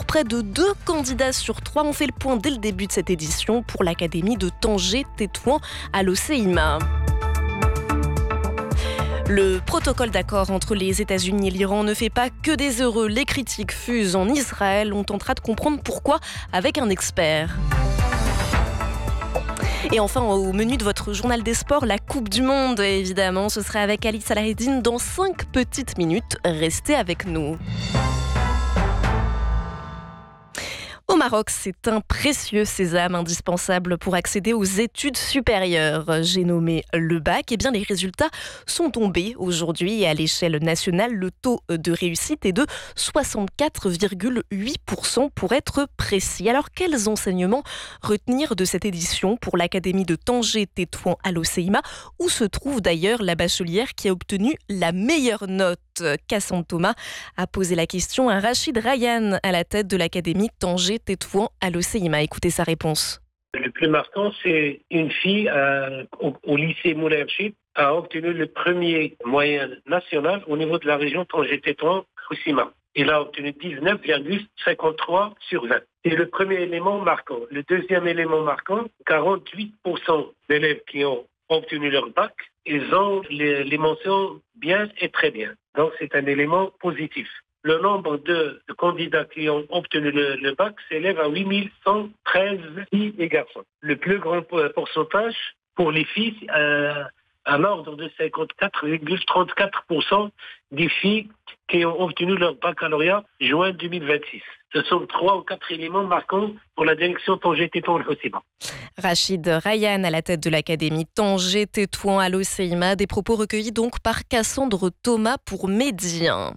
Près de 2 candidats sur 3 ont fait le point dès le début de cette édition pour l'Académie de Tanger-Tétouan à l'Océima. Le protocole d'accord entre les États-Unis et l'Iran ne fait pas que des heureux. Les critiques fusent en Israël. On tentera de comprendre pourquoi avec un expert. Et enfin, au menu de votre journal des sports, la Coupe du Monde, évidemment. Ce sera avec Ali Salahedine dans 5 petites minutes. Restez avec nous. Au Maroc, c'est un précieux sésame indispensable pour accéder aux études supérieures. J'ai nommé le bac. Eh bien, les résultats sont tombés aujourd'hui et à l'échelle nationale, le taux de réussite est de 64,8% pour être précis. Alors, quels enseignements retenir de cette édition pour l'Académie de Tanger-Tétouan à l'Océima, où se trouve d'ailleurs la bachelière qui a obtenu la meilleure note? Cassandre Thomas a posé la question à Rachid Rayyan à la tête de l'Académie Tanger-Tétouan à l'Océima. Écoutez sa réponse. Le plus marquant, c'est une fille au lycée Moulay Rachid a obtenu le premier moyen national au niveau de la région Tanger-Tétouan Océima. Il a obtenu 19,53 sur 20. C'est le premier élément marquant. Le deuxième élément marquant, 48% d'élèves qui ont obtenu leur bac, ils ont les mentions bien et très bien. Donc c'est un élément positif. Le nombre de candidats qui ont obtenu le bac s'élève à 8113 filles et garçons. Le plus grand pourcentage pour les filles, à l'ordre de 54,34% des filles qui ont obtenu leur baccalauréat juin 2026. Ce sont 3 ou 4 éléments marquants pour la direction Tanger-Tétouan à l'Océima. Rachid Rayyan à la tête de l'Académie Tanger-Tétouan à l'Océima. Des propos recueillis donc par Cassandre Thomas pour Médien.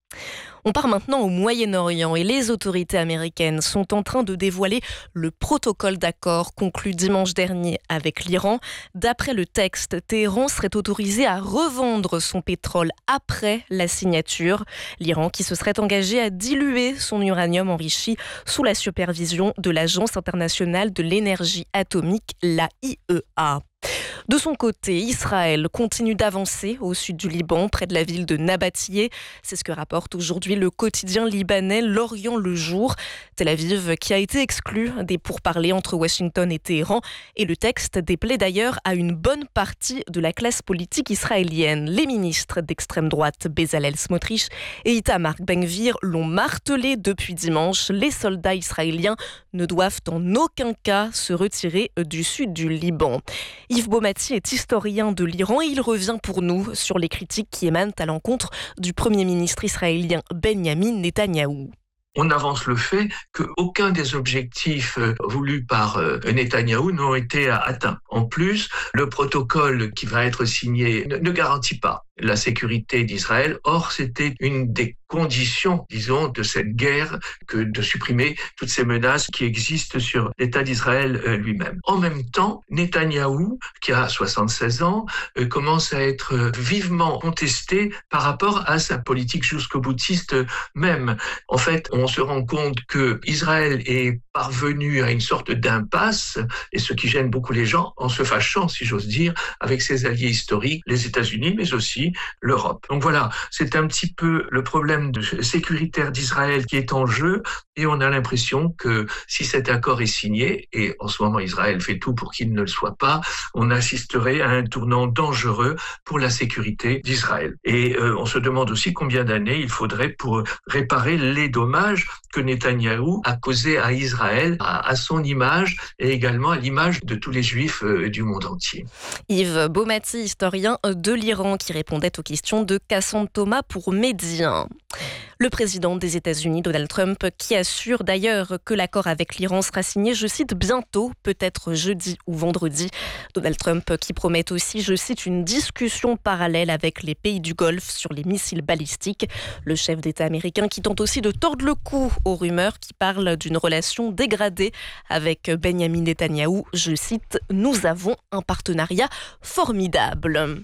On part maintenant au Moyen-Orient et les autorités américaines sont en train de dévoiler le protocole d'accord conclu dimanche dernier avec l'Iran. D'après le texte, Téhéran serait autorisé à revendre son pétrole après la signature. L'Iran qui se serait engagé à diluer son uranium enrichi sous la supervision de l'Agence internationale de l'énergie atomique, la IEA. De son côté, Israël continue d'avancer au sud du Liban, près de la ville de Nabatiyeh. C'est ce que rapporte aujourd'hui le quotidien libanais L'Orient le Jour. Tel Aviv qui a été exclu des pourparlers entre Washington et Téhéran. Et le texte déplaît d'ailleurs à une bonne partie de la classe politique israélienne. Les ministres d'extrême droite Bezalel Smotrich et Itamar Ben-Gvir l'ont martelé depuis dimanche. Les soldats israéliens ne doivent en aucun cas se retirer du sud du Liban. Yves Baumati est historien de l'Iran et il revient pour nous sur les critiques qui émanent à l'encontre du Premier ministre israélien Benyamin Netanyahou. On avance le fait qu'aucun des objectifs voulus par Netanyahou n'ont été atteints. En plus, le protocole qui va être signé ne garantit pas la sécurité d'Israël. Or, c'était une des conditions, disons, de cette guerre que de supprimer toutes ces menaces qui existent sur l'État d'Israël lui-même. En même temps, Netanyahou, qui a 76 ans, commence à être vivement contesté par rapport à sa politique jusqu'au-boutiste même. En fait, on se rend compte que Israël est parvenu à une sorte d'impasse, et ce qui gêne beaucoup les gens, en se fâchant, si j'ose dire, avec ses alliés historiques, les États-Unis, mais aussi l'Europe. Donc voilà, c'est un petit peu le problème sécuritaire d'Israël qui est en jeu, et on a l'impression que si cet accord est signé, et en ce moment Israël fait tout pour qu'il ne le soit pas, on assisterait à un tournant dangereux pour la sécurité d'Israël. Et on se demande aussi combien d'années il faudrait pour réparer les dommages que Netanyahou a causés à Israël, à son image, et également à l'image de tous les Juifs du monde entier. Yves Baumati, historien de l'Iran, qui répondait aux questions de Cassandre Thomas pour Médien. Le président des États-Unis, Donald Trump, qui assure d'ailleurs que l'accord avec l'Iran sera signé, je cite, bientôt, peut-être jeudi ou vendredi. Donald Trump qui promet aussi, je cite, une discussion parallèle avec les pays du Golfe sur les missiles balistiques. Le chef d'État américain qui tente aussi de tordre le cou aux rumeurs qui parlent d'une relation dégradée avec Benyamin Netanyahou. Je cite, nous avons un partenariat formidable.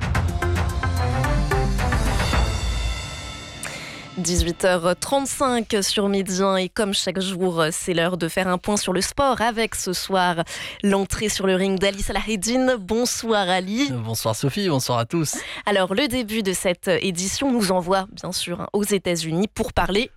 18h35 sur Midi 1 et comme chaque jour, c'est l'heure de faire un point sur le sport avec ce soir l'entrée sur le ring d'Ali Salahedine. Bonsoir Ali. Bonsoir Sophie, bonsoir à tous. Alors le début de cette édition nous envoie bien sûr aux États-Unis pour parler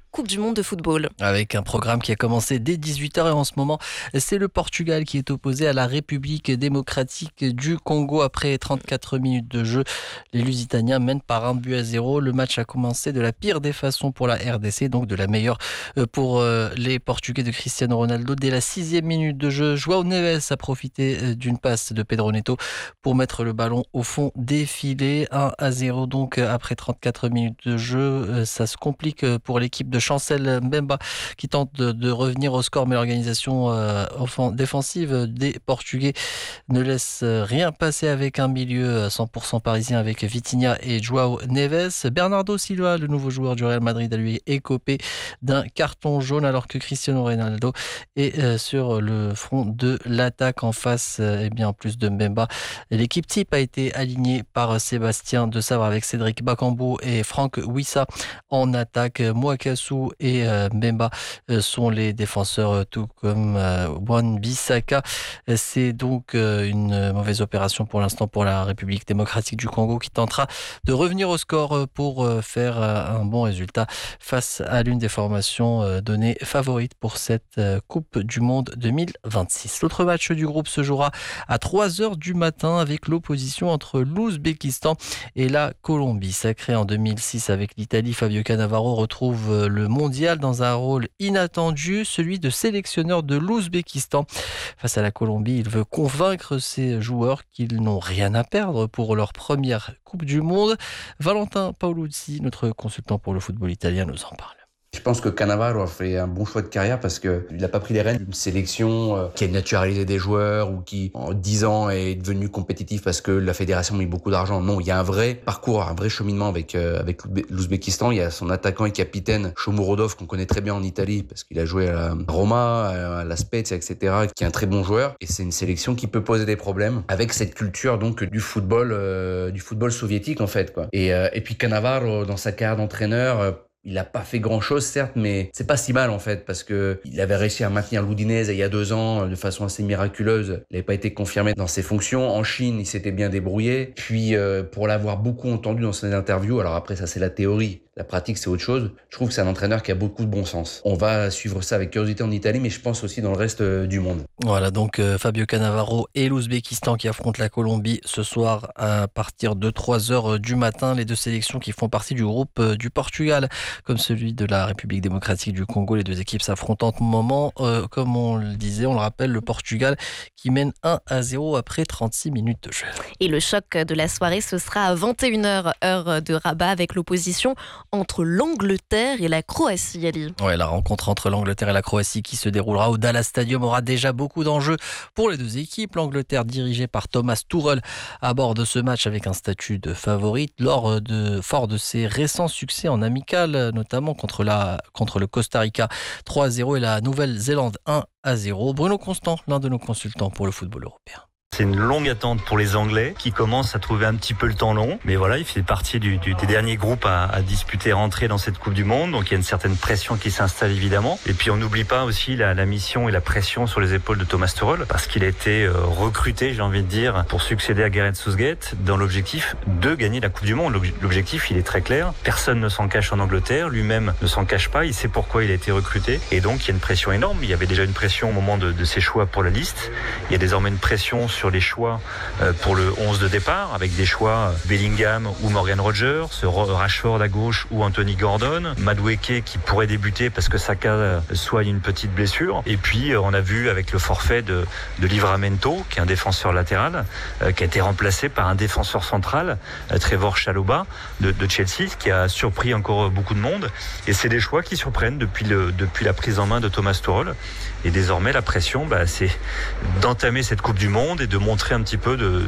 Coupe du Monde de football. Avec un programme qui a commencé dès 18h et en ce moment, c'est le Portugal qui est opposé à la République démocratique du Congo après 34 minutes de jeu. Les Lusitaniens mènent par 1-0. Le match a commencé de la pire des façons pour la RDC, donc de la meilleure pour les Portugais de Cristiano Ronaldo. Dès la 6e minute de jeu, João Neves a profité d'une passe de Pedro Neto pour mettre le ballon au fond des filets. 1-0 donc après 34 minutes de jeu. Ça se complique pour l'équipe de Chancel Mbemba qui tente de revenir au score, mais l'organisation défensive des Portugais ne laisse rien passer avec un milieu 100% parisien avec Vitinha et João Neves. Bernardo Silva, le nouveau joueur du Real Madrid, a lui écopé d'un carton jaune alors que Cristiano Ronaldo est sur le front de l'attaque en face. En plus de Mbemba, l'équipe type a été alignée par Sébastien de Sabre avec Cédric Bakambu et Franck Wissa en attaque. Mouakassou et Mbemba sont les défenseurs, tout comme Wan-Bissaka. C'est donc une mauvaise opération pour l'instant pour la République démocratique du Congo qui tentera de revenir au score pour faire un bon résultat face à l'une des formations données favorites pour cette Coupe du Monde 2026. L'autre match du groupe se jouera à 3h du matin avec l'opposition entre l'Ouzbékistan et la Colombie. Sacré en 2006 avec l'Italie, Fabio Cannavaro retrouve le mondial dans un rôle inattendu, celui de sélectionneur de l'Ouzbékistan. Face à la Colombie, il veut convaincre ses joueurs qu'ils n'ont rien à perdre pour leur première Coupe du Monde. Valentin Paoluzzi, notre consultant pour le football italien, nous en parle. Je pense que Cannavaro a fait un bon choix de carrière parce qu'il n'a pas pris les rênes d'une sélection qui a naturalisé des joueurs ou qui, en 10 ans, est devenue compétitive parce que la fédération a mis beaucoup d'argent. Non, il y a un vrai parcours, un vrai cheminement avec l'Ouzbékistan. Il y a son attaquant et capitaine, Shomurodov, qu'on connaît très bien en Italie parce qu'il a joué à la Roma, à la Spezia, etc., qui est un très bon joueur. Et c'est une sélection qui peut poser des problèmes avec cette culture donc du football soviétique, en fait, quoi. Et puis Cannavaro, dans sa carrière d'entraîneur, il n'a pas fait grand-chose, certes, mais c'est pas si mal, en fait, parce que il avait réussi à maintenir l'Udinese il y a 2 ans de façon assez miraculeuse. Il n'avait pas été confirmé dans ses fonctions. En Chine, il s'était bien débrouillé. Puis, pour l'avoir beaucoup entendu dans ses interviews, alors après, ça, c'est la théorie. La pratique, c'est autre chose. Je trouve que c'est un entraîneur qui a beaucoup de bon sens. On va suivre ça avec curiosité en Italie, mais je pense aussi dans le reste du monde. Voilà, donc Fabio Cannavaro et l'Ouzbékistan qui affrontent la Colombie ce soir à partir de 3h du matin. Les deux sélections qui font partie du groupe du Portugal, comme celui de la République démocratique du Congo. Les deux équipes s'affrontent en ce moment. Comme on le disait, on le rappelle, le Portugal qui mène 1-0 après 36 minutes de jeu. Et le choc de la soirée, ce sera à 21h, heure de Rabat, avec l'opposition entre l'Angleterre et la Croatie, Ali. Ouais, la rencontre entre l'Angleterre et la Croatie qui se déroulera au Dallas Stadium aura déjà beaucoup d'enjeux pour les deux équipes. L'Angleterre dirigée par Thomas Tuchel aborde ce match avec un statut de favorite fort de ses récents succès en amical, notamment contre le Costa Rica 3-0 et la Nouvelle-Zélande 1-0. Bruno Constant, l'un de nos consultants pour le football européen. C'est une longue attente pour les Anglais qui commencent à trouver un petit peu le temps long. Mais voilà, il fait partie des derniers groupes à disputer, rentrer dans cette Coupe du Monde. Donc il y a une certaine pression qui s'installe évidemment. Et puis on n'oublie pas aussi la mission et la pression sur les épaules de Thomas Tuchel parce qu'il a été recruté, j'ai envie de dire, pour succéder à Gareth Southgate dans l'objectif de gagner la Coupe du Monde. L'objectif, il est très clair. Personne ne s'en cache en Angleterre. Lui-même ne s'en cache pas. Il sait pourquoi il a été recruté. Et donc il y a une pression énorme. Il y avait déjà une pression au moment de ses choix pour la liste. Il y a désormais une pression sur les choix pour le 11 de départ, avec des choix Bellingham ou Morgan Rogers, Rashford à gauche ou Anthony Gordon, Madueke qui pourrait débuter parce que Saka soigne une petite blessure. Et puis on a vu avec le forfait de Livramento, qui est un défenseur latéral, qui a été remplacé par un défenseur central, Trevor Chalobah de Chelsea, qui a surpris encore beaucoup de monde. Et c'est des choix qui surprennent depuis la prise en main de Thomas Tuchel. Et désormais, la pression, c'est d'entamer cette Coupe du Monde et de montrer un petit peu de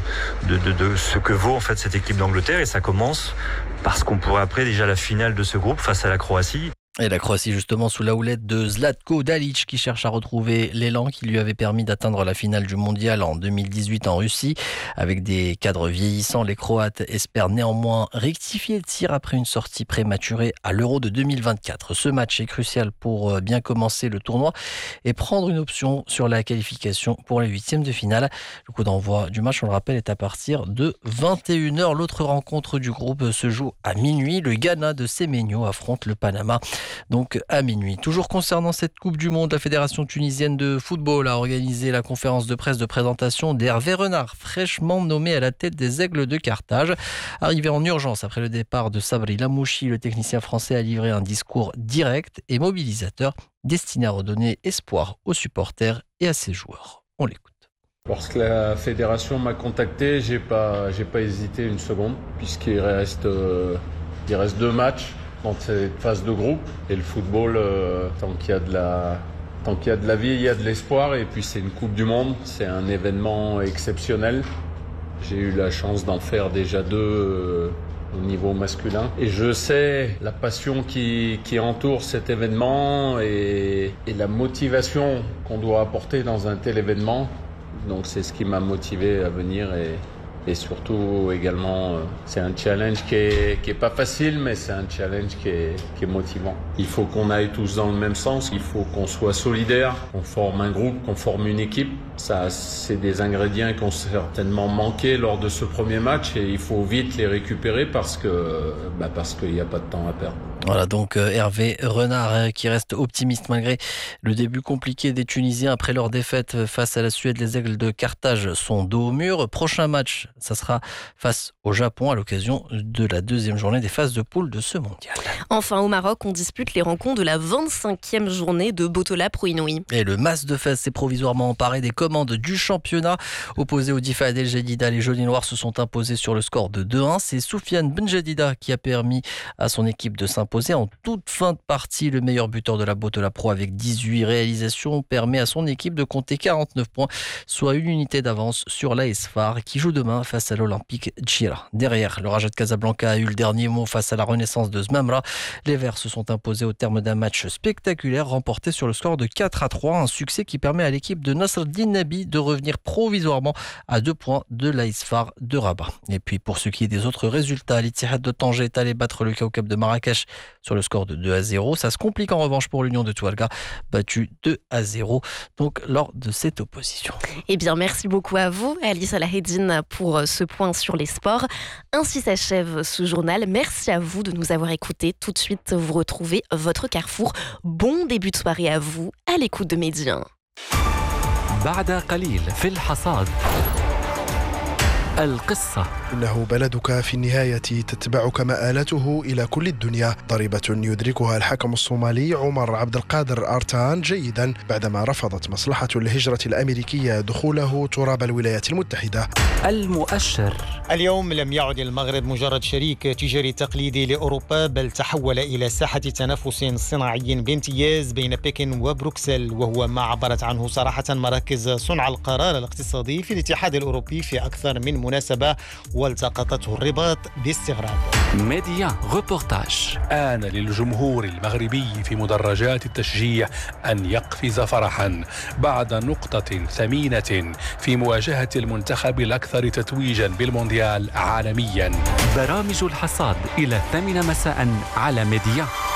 ce que vaut en fait cette équipe d'Angleterre. Et ça commence parce qu'on pourrait après déjà la finale de ce groupe face à la Croatie. Et la Croatie justement sous la houlette de Zlatko Dalic qui cherche à retrouver l'élan qui lui avait permis d'atteindre la finale du mondial en 2018 en Russie. Avec des cadres vieillissants, les Croates espèrent néanmoins rectifier le tir après une sortie prématurée à l'Euro de 2024. Ce match est crucial pour bien commencer le tournoi et prendre une option sur la qualification pour les 8e de finale. Le coup d'envoi du match, on le rappelle, est à partir de 21h. L'autre rencontre du groupe se joue à minuit. Le Ghana de Semenyo affronte le Panama. donc à minuit. Toujours concernant cette Coupe du Monde, la Fédération tunisienne de football a organisé la conférence de presse de présentation d'Hervé Renard, fraîchement nommé à la tête des Aigles de Carthage. Arrivé en urgence après le départ de Sabri Lamouchi, le technicien français a livré un discours direct et mobilisateur destiné à redonner espoir aux supporters et à ses joueurs. On l'écoute. Lorsque la fédération m'a contacté, j'ai pas hésité une seconde, puisqu'il reste 2 matchs dans cette phase de groupe. Et le football, tant qu'il y a de la vie, il y a de l'espoir. Et puis c'est une Coupe du Monde, c'est un événement exceptionnel. J'ai eu la chance d'en faire déjà 2 au niveau masculin. Et je sais la passion qui entoure cet événement et la motivation qu'on doit apporter dans un tel événement. Donc c'est ce qui m'a motivé à venir et surtout également c'est un challenge qui est pas facile, mais c'est un challenge qui est motivant. Il faut qu'on aille tous dans le même sens, il faut qu'on soit solidaires, qu'on forme un groupe, qu'on forme une équipe. Ça, c'est des ingrédients qui ont certainement manqué lors de ce premier match et il faut vite les récupérer parce qu'il n'y a pas de temps à perdre. Voilà donc Hervé Renard qui reste optimiste malgré le début compliqué des Tunisiens après leur défaite face à la Suède. Les Aigles de Carthage sont dos au mur. Prochain match, ça sera face au Japon à l'occasion de la 2e journée des phases de poule de ce mondial. Enfin au Maroc, on dispute les rencontres de la 25e journée de Botola Pro Inouï. Et le Mas de Fès s'est provisoirement emparé des commandes du championnat. Opposé au Difad El Jadida, les Jaunes et Noirs se sont imposés sur le score de 2-1. C'est Soufiane Benjedida qui a permis à son équipe de s'imposer en toute fin de partie. Le meilleur buteur de la Botola Pro avec 18 réalisations permet à son équipe de compter 49 points, soit une unité d'avance sur l'AS Far qui joue demain face à l'Olympique Djira. Derrière, le Raja de Casablanca a eu le dernier mot face à la Renaissance de Zmamra. Les Verts se sont imposés au terme d'un match spectaculaire remporté sur le score de 4-3, un succès qui permet à l'équipe de Nasreddin Nabi de revenir provisoirement à 2 points de l'AS Far de Rabat. Et puis pour ce qui est des autres résultats, l'Ittihad de Tanger est allé battre le Kawkab de Marrakech sur le score de 2-0. Ça se complique en revanche pour l'Union de Touarega, battu 2-0 donc lors de cette opposition. Eh bien, merci beaucoup à vous, Ali Salaheddine, pour ce point sur les sports. Ainsi s'achève ce journal. Merci à vous de nous avoir écoutés. Tout de suite, vous retrouvez votre Carrefour. Bon début de soirée à vous, à l'écoute de Médien. بعد قليل في الحصاد القصة. إنه بلدك في النهاية تتبعك مآلته إلى كل الدنيا. ضريبة يدركها الحكم الصومالي عمر عبد القادر أرتان جيدا بعدما رفضت مصلحة الهجرة الأمريكية دخوله تراب الولايات المتحدة. المؤشر. اليوم لم يعد المغرب مجرد شريك تجاري تقليدي لأوروبا، بل تحول إلى ساحة تنافس صناعي بامتياز بين بكين وبروكسل، وهو ما عبرت عنه صراحة مراكز صنع القرار الاقتصادي في الاتحاد الأوروبي في أكثر من مناسبة، والتقطته الرباط باستغراب. ميديا ريبورتاج. آن للجمهور المغربي في مدرجات التشجيع أن يقفز فرحا بعد نقطة ثمينة في مواجهة المنتخب الأكثر تتويجا بالمونديال عالميا. برامج الحصاد إلى 8 مساء على ميديا.